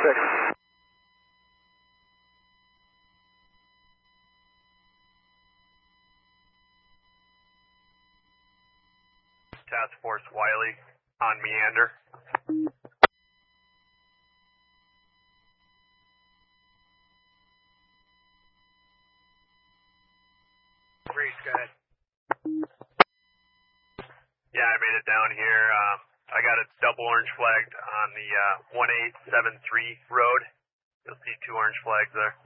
Task Force Wiley on Meander. Reese, go ahead. Yeah, I made it down here. I got a double orange flagged on the 1873 road. You'll see 2 orange flags there.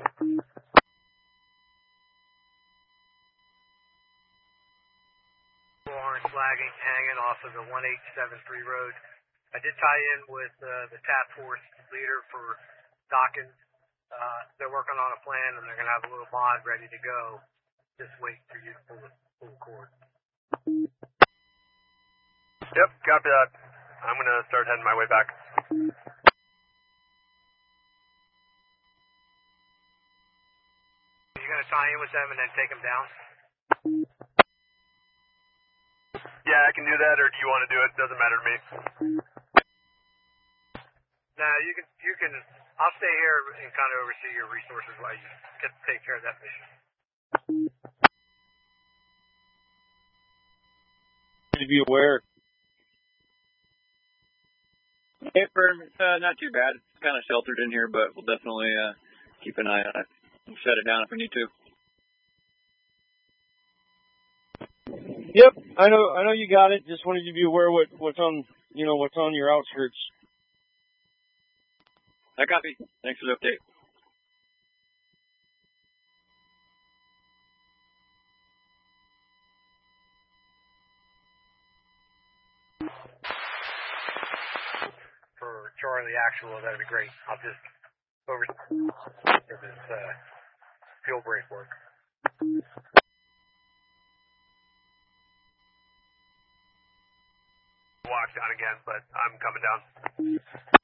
Orange flagging hanging off of the 1873 road. I did tie in with the task force leader for Dawkins. They're working on a plan and they're going to have a little mod ready to go. Just wait for you to pull the cord. Yep, copy that. I'm going to start heading my way back. You're going to tie in with them and then take them down? Yeah, I can do that, or do you want to do it? Doesn't matter to me. No, you can. I'll stay here and kind of oversee your resources while you take care of that mission. To be aware. Hey, Fern, not too bad. It's kind of sheltered in here, but we'll definitely keep an eye on it. We'll shut it down if we need to. Yep, I know you got it. Just wanted you to be aware what's on your outskirts. I copy. Thanks for the update. For Charlie Actual, that'd be great. I'll just oversee this fuel break work. Walk down again, but I'm coming down.